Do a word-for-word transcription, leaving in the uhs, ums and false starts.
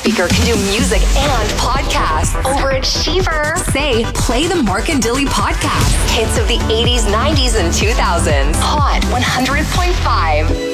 speaker can do music and podcasts over at Sheever. Say, play the Mark and Dilly podcast. Hits of the eighties, nineties, and two thousands. Hot one hundred point five.